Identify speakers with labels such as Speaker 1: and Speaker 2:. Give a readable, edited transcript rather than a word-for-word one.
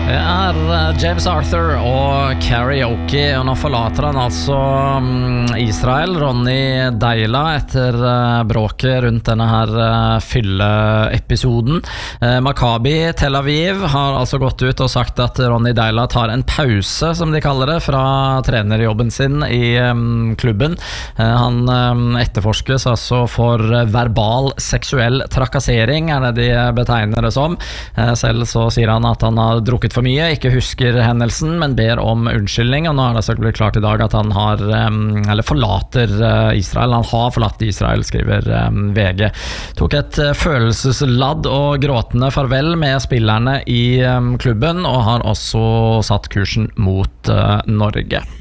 Speaker 1: James Arthur og karaoke, og nå forlater han altså Israel, Ronny Deila, etter bråket rundt denne her fylleepisoden. Maccabi Tel Aviv har altså gått ut og sagt at Ronny Deila tar en pause, som de kaller det, fra trenerjobben sin i klubben. Han etterforskes altså for verbal seksuell trakassering, er det de betegner det som. Selv så sier han at han har drukket for mye, ikke husker hendelsen, men ber om unnskyldning, og nå er det selvfølgelig klart i dag at han har, eller forlater Israel. Han har forlatt Israel, skriver VG. Tok et følelsesladd og gråtende farvel med spillerne i klubben, og har også satt kursen mot Norge.